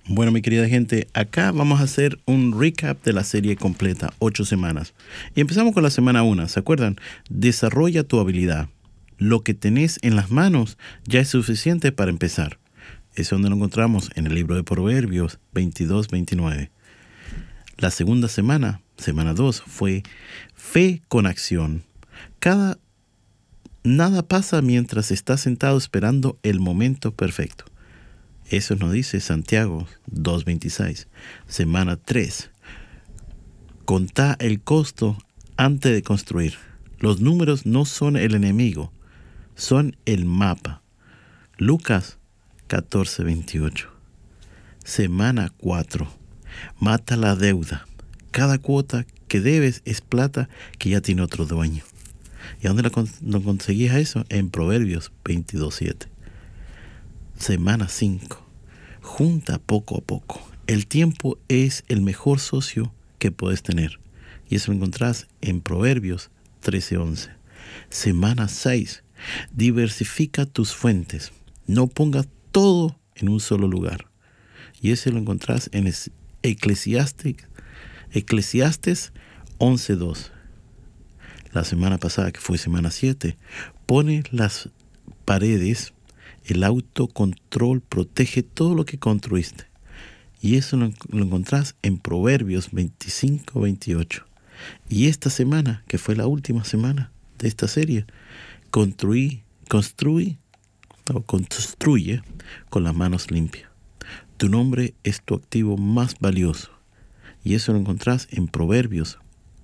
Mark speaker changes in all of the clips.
Speaker 1: Bueno, mi querida gente, acá vamos a hacer un recap de la serie completa, 8 semanas. Y empezamos con la semana 1, ¿se acuerdan? Desarrolla tu habilidad. Lo que tenés en las manos ya es suficiente para empezar. Eso es donde lo encontramos en el libro de Proverbios 22-29. La segunda semana, semana 2, fue fe con acción. Nada pasa mientras estás sentado esperando el momento perfecto. Eso nos dice Santiago 2.26. Semana 3. Contá el costo antes de construir. Los números no son el enemigo, son el mapa. Lucas 14.28. Semana 4. Mata la deuda. Cada cuota que debes es plata que ya tiene otro dueño. ¿Y a dónde lo conseguías eso? En Proverbios 22.7. Semana 5. Junta poco a poco. El tiempo es el mejor socio que puedes tener. Y eso lo encontrás en Proverbios 13:11. Semana 6. Diversifica tus fuentes. No pongas todo en un solo lugar. Y eso lo encontrás en Eclesiastes 11:2. La semana pasada, que fue semana 7, pone las paredes. El autocontrol protege todo lo que construiste. Y eso lo encontrás en Proverbios 25-28. Y esta semana, que fue la última semana de esta serie, construye con las manos limpias. Tu nombre es tu activo más valioso. Y eso lo encontrás en Proverbios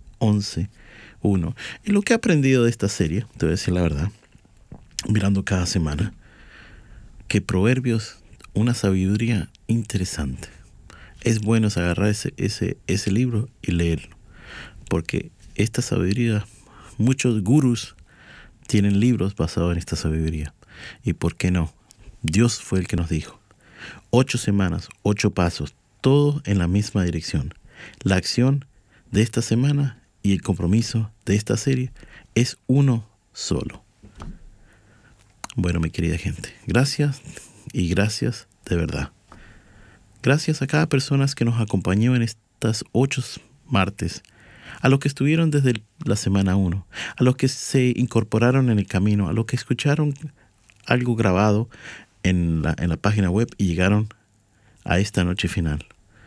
Speaker 1: 11:1. Y lo que he aprendido de esta serie, te voy a decir la verdad, mirando cada semana, que Proverbios, una sabiduría interesante. Es bueno agarrar ese libro y leerlo, porque esta sabiduría, muchos gurús tienen libros basados en esta sabiduría. ¿Y por qué no? Dios fue el que nos dijo. 8 semanas, 8 pasos, todo en la misma dirección. La acción de esta semana y el compromiso de esta serie es uno solo. Bueno, mi querida gente, gracias y gracias de verdad. Gracias a cada persona que nos acompañó en estas 8 martes, a los que estuvieron desde la semana 1, a los que se incorporaron en el camino, a los que escucharon algo grabado en la página web y llegaron a esta noche final.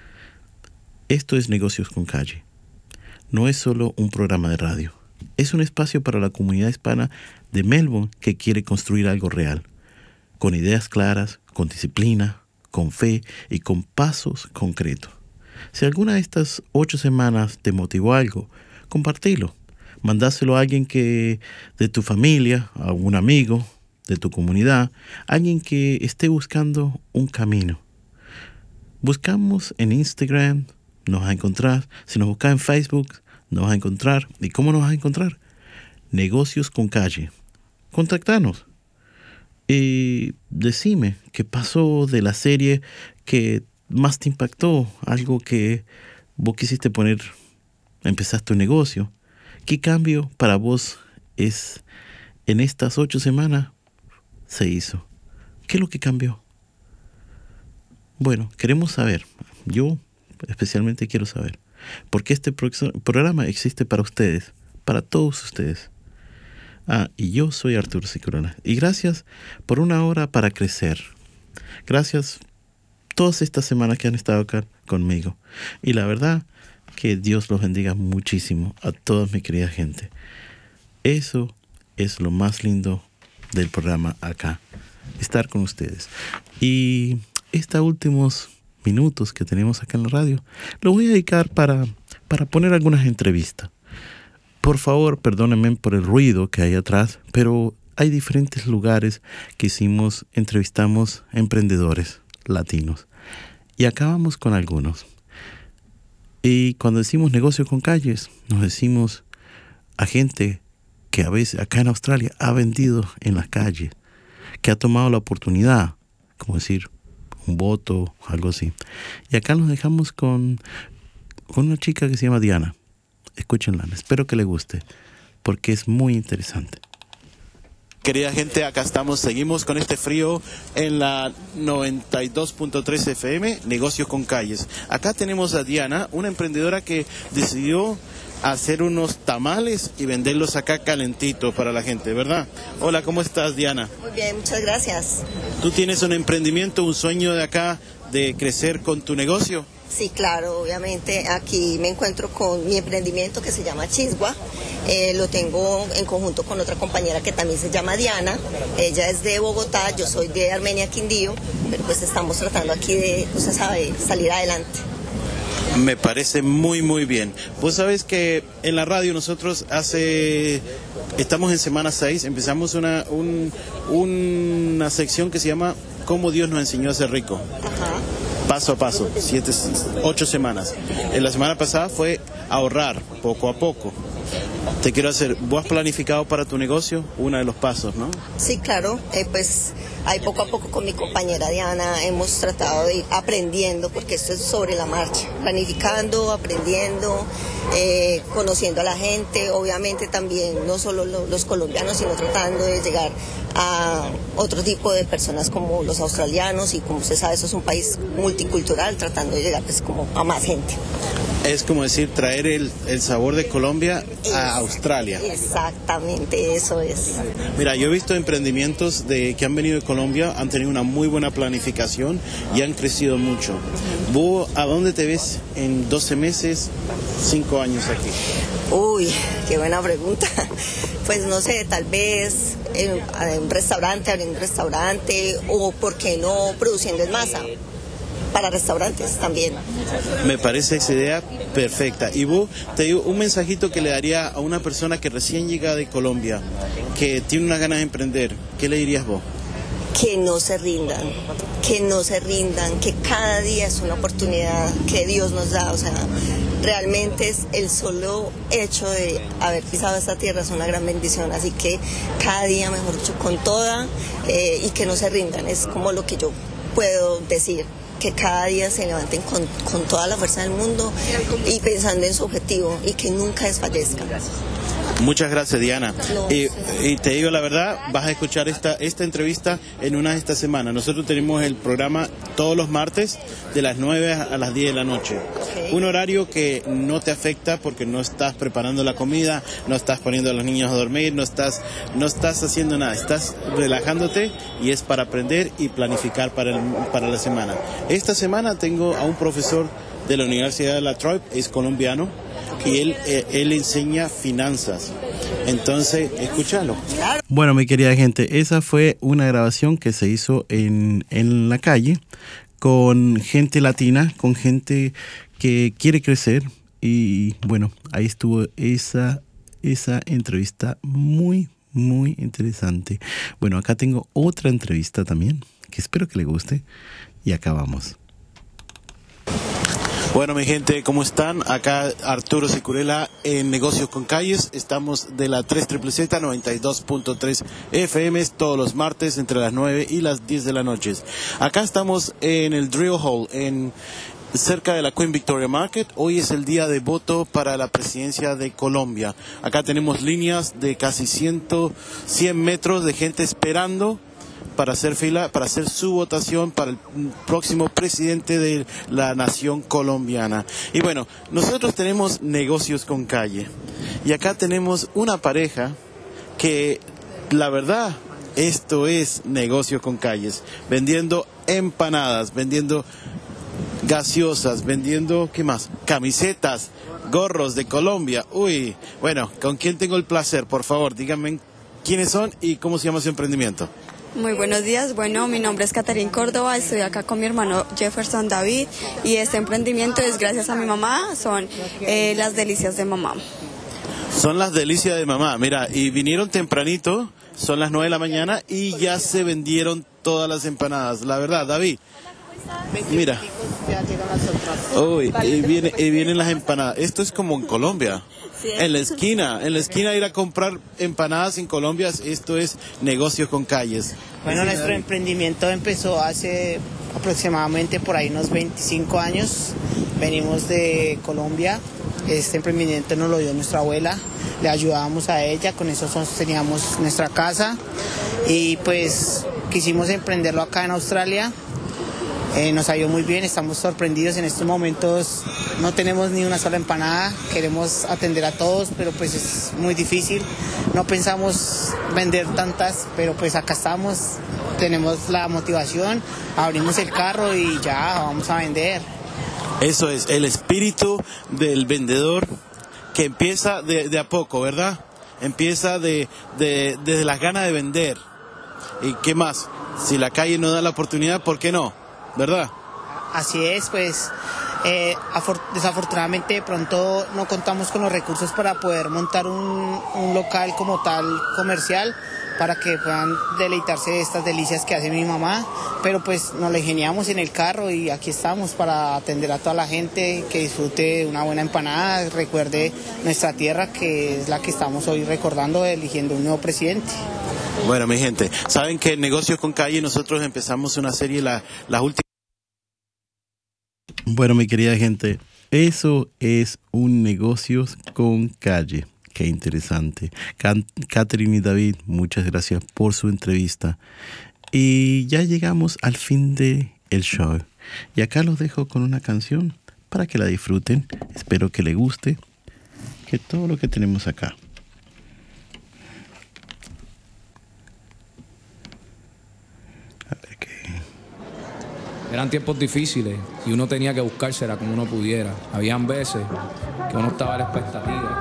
Speaker 1: Esto es Negocios con Calle. No es solo un programa de radio. Es un espacio para la comunidad hispana de Melbourne que quiere construir algo real, con ideas claras, con disciplina, con fe y con pasos concretos. Si alguna de estas 8 semanas te motivó algo, compartilo. Mandáselo a alguien de tu familia, a un amigo de tu comunidad, alguien que esté buscando un camino. Buscamos en Instagram, nos vas a encontrar. Si nos buscas en Facebook, nos vas a encontrar. ¿Y cómo nos vas a encontrar? Negocios con Calle. Contactanos y decime qué pasó de la serie que más te impactó, algo que vos quisiste empezaste un negocio. ¿Qué cambio para vos es en estas 8 semanas se hizo? ¿Qué es lo que cambió? Bueno, queremos saber. Yo especialmente quiero saber. Porque este programa existe para ustedes, para todos ustedes. Y yo soy Arturo Sicurona. Y gracias por una hora para crecer. Gracias todas estas semanas que han estado acá conmigo. Y la verdad, que Dios los bendiga muchísimo a toda mi querida gente. Eso es lo más lindo del programa acá, estar con ustedes. Y estos últimos minutos que tenemos acá en la radio, lo voy a dedicar para poner algunas entrevistas. Por favor, perdónenme por el ruido que hay atrás, pero hay diferentes lugares que entrevistamos emprendedores latinos. Y acabamos con algunos. Y cuando decimos negocio con calles, nos decimos a gente que a veces acá en Australia ha vendido en las calles, que ha tomado la oportunidad, como decir, un voto, algo así. Y acá nos dejamos con una chica que se llama Diana. Escúchenla, espero que le guste, porque es muy interesante. Querida gente, acá estamos, seguimos con este frío en la 92.3 FM, Negocios con Calles. Acá tenemos a Diana, una emprendedora que decidió hacer unos tamales y venderlos acá calentitos para la gente, ¿verdad? Hola, ¿cómo estás, Diana?
Speaker 2: Muy bien, muchas gracias.
Speaker 1: ¿Tú tienes un emprendimiento, un sueño de acá de crecer con tu negocio?
Speaker 2: Sí, claro, obviamente aquí me encuentro con mi emprendimiento que se llama Chisgua. Lo tengo en conjunto con otra compañera que también se llama Diana. Ella es de Bogotá, yo soy de Armenia, Quindío, pero pues estamos tratando aquí de, usted sabe, salir adelante.
Speaker 1: Me parece muy muy bien. Vos sabés que en la radio nosotros estamos en semana 6, empezamos una sección que se llama ¿Cómo Dios nos enseñó a ser rico?
Speaker 2: Ajá.
Speaker 1: Paso a paso, 8 semanas. En la semana pasada fue ahorrar poco a poco. Te quiero hacer, ¿vos has planificado para tu negocio? Uno de los pasos, ¿no?
Speaker 2: Sí, claro, pues ahí poco a poco con mi compañera Diana hemos tratado de ir aprendiendo, porque esto es sobre la marcha, planificando, aprendiendo, conociendo a la gente, obviamente también no solo los colombianos, sino tratando de llegar a otro tipo de personas como los australianos, y como usted sabe, eso es un país multicultural, tratando de llegar pues como a más gente.
Speaker 1: Es como decir, traer el sabor de Colombia a Australia.
Speaker 2: Exactamente, eso es.
Speaker 1: Mira, yo he visto emprendimientos que han venido de Colombia, han tenido una muy buena planificación y han crecido mucho. ¿Vos a dónde te ves en 12 meses, 5 años aquí?
Speaker 2: Uy, qué buena pregunta. Pues no sé, tal vez abriendo un restaurante, o por qué no produciendo en masa para restaurantes también.
Speaker 1: Me parece esa idea perfecta. Y vos, te digo, un mensajito que le daría a una persona que recién llega de Colombia, que tiene unas ganas de emprender, ¿qué le dirías vos?
Speaker 2: Que no se rindan, que cada día es una oportunidad que Dios nos da, o sea, realmente es el solo hecho de haber pisado esta tierra es una gran bendición, así que cada día, mejor dicho, con toda, y que no se rindan, es como lo que yo puedo decir, que cada día se levanten con toda la fuerza del mundo y pensando en su objetivo, y que nunca desfallezcan.
Speaker 1: Muchas gracias, Diana. Y te digo la verdad, vas a escuchar esta entrevista en una de estas semanas. Nosotros tenemos el programa todos los martes de las 9 a las 10 de la noche. Okay. Un horario que no te afecta porque no estás preparando la comida, no estás poniendo a los niños a dormir, no estás haciendo nada, estás relajándote, y es para aprender y planificar para la semana. Esta semana tengo a un profesor de la Universidad de La Trobe, es colombiano, y él enseña finanzas. Entonces, escúchalo. Bueno, mi querida gente, esa fue una grabación que se hizo en la calle con gente latina, con gente que quiere crecer. Y bueno, ahí estuvo esa entrevista muy, muy interesante. Bueno, acá tengo otra entrevista también, que espero que le guste. Y acá vamos. Bueno, mi gente, ¿cómo están? Acá Arturo Sicurela en Negocios con Calles. Estamos de la 3ZZZ 92.3 FM todos los martes entre las 9 y las 10 de la noche. Acá estamos en el Drill Hall, cerca de la Queen Victoria Market. Hoy es el día de voto para la presidencia de Colombia. Acá tenemos líneas de casi 100 metros de gente esperando para hacer fila, para hacer su votación para el próximo presidente de la nación colombiana. Y bueno, nosotros tenemos Negocios con Calle. Y acá tenemos una pareja que, la verdad, esto es Negocios con Calles. Vendiendo empanadas, vendiendo gaseosas, vendiendo, ¿qué más? Camisetas, gorros de Colombia. Uy, bueno, ¿con quién tengo el placer? Por favor, díganme quiénes son y cómo se llama su emprendimiento.
Speaker 3: Muy buenos días, bueno, mi nombre es Caterín Córdoba, estoy acá con mi hermano Jefferson David, y este emprendimiento es gracias a mi mamá, son las delicias de mamá.
Speaker 1: Son las delicias de mamá, mira, y vinieron tempranito, son las 9 de la mañana y ya se vendieron todas las empanadas, la verdad, David. Mira, uy, y vienen las empanadas, esto es como en Colombia.
Speaker 3: Sí.
Speaker 1: En la esquina ir a comprar empanadas en Colombia, esto es Negocios con Calles.
Speaker 4: Bueno, nuestro emprendimiento empezó hace aproximadamente por ahí unos 25 años. Venimos de Colombia. Este emprendimiento nos lo dio nuestra abuela. le ayudábamos a ella, con eso sosteníamos nuestra casa y pues quisimos emprenderlo acá en Australia. Nos ha ido muy bien, estamos sorprendidos en estos momentos, no tenemos ni una sola empanada, queremos atender a todos, pero pues es muy difícil, no pensamos vender tantas, pero pues acá estamos, tenemos la motivación, abrimos el carro y ya vamos a vender.
Speaker 5: Eso es, el espíritu del vendedor que empieza de a poco, ¿verdad? Empieza desde las ganas de vender. ¿Y qué más? Si la calle no da la oportunidad, ¿por qué no? ¿Verdad?
Speaker 4: Así es, pues desafortunadamente de pronto no contamos con los recursos para poder montar un local como tal comercial para que puedan deleitarse de estas delicias que hace mi mamá, pero pues nos la ingeniamos en el carro y aquí estamos para atender a toda la gente que disfrute una buena empanada, recuerde nuestra tierra que es la que estamos hoy recordando eligiendo un nuevo presidente.
Speaker 5: Bueno, mi gente, saben que en Negocios con Calle nosotros empezamos una serie las últimas.
Speaker 1: Bueno, mi querida gente, eso es un Negocios con Calle. Qué interesante. Catherine y David, muchas gracias por su entrevista. Y ya llegamos al fin del show. Y acá los dejo con una canción para que la disfruten. Espero que les guste. Que todo lo que tenemos acá. A ver qué.
Speaker 6: Eran tiempos difíciles y uno tenía que buscársela como uno pudiera. Habían veces que uno estaba a la expectativa